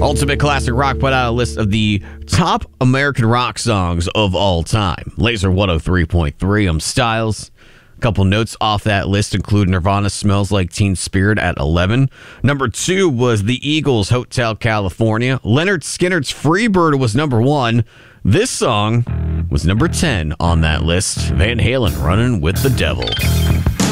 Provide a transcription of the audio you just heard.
Ultimate Classic Rock put out a list of the top American rock songs of all time. Laser 103.3, I'm Styles. A couple notes off that list include Nirvana Smells Like Teen Spirit at 11. Number 2 was the Eagles' Hotel California. Leonard Skinner's Freebird was number 1. This song was number 10 on that list. Van Halen, Running with the Devil.